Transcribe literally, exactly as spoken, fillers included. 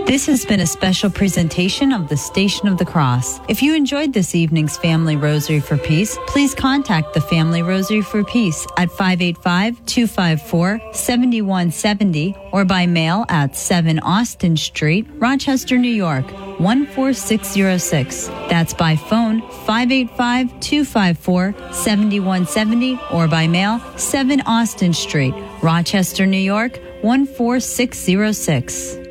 This has been a special presentation of the Station of the Cross. If you enjoyed this evening's Family Rosary for Peace, please contact the Family Rosary for Peace at five eight five, two five four, seven one seven zero or by mail at seven Austin Street, Rochester, New York, one four six zero six. That's by phone five eight five, two five four, seven one seven zero or by mail seven Austin Street, Rochester, New York, one four six zero six.